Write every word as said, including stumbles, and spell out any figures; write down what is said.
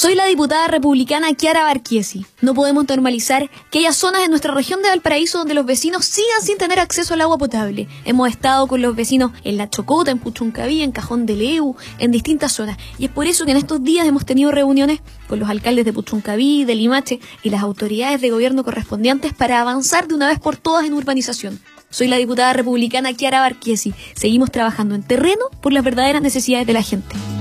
Soy la diputada republicana Chiara Barquiesi. No podemos normalizar que haya zonas en nuestra región de Valparaíso donde los vecinos sigan sin tener acceso al agua potable. Hemos estado con los vecinos en La Chocota, en Puchuncaví, en Cajón del Leu, en distintas zonas. Y es por eso que en estos días hemos tenido reuniones con los alcaldes de Puchuncaví, de Limache y las autoridades de gobierno correspondientes para avanzar de una vez por todas en urbanización. Soy la diputada republicana Chiara Barquiesi. Seguimos trabajando en terreno por las verdaderas necesidades de la gente.